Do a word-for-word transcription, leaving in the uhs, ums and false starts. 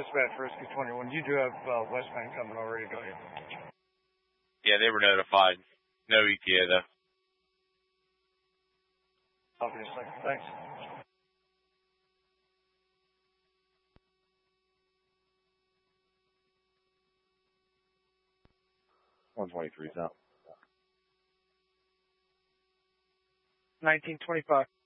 dispatch for Rescue twenty-one. You do have uh, westbound coming already, don't you? Yeah, they were notified. No E T A, though. Obviously. Thanks. one twenty-three's out. nineteen twenty-five.